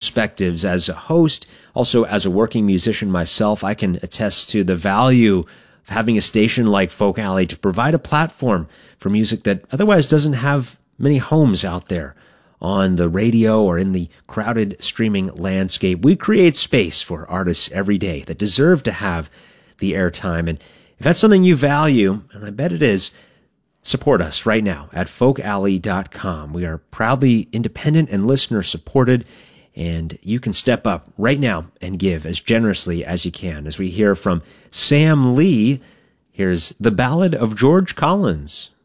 perspectives as a host, also as a working musician myself. I can attest to the value of having a station like Folk Alley to provide a platform for music that otherwise doesn't have many homes out there on the radio or in the crowded streaming landscape. We create space for artists every day that deserve to have the airtime. And if that's something you value, and I bet it is, support us right now at folkalley.com. We are proudly independent and listener supported, and you can step up right now and give as generously as you can. As we hear from Sam Lee, here's The Ballad of George Collins.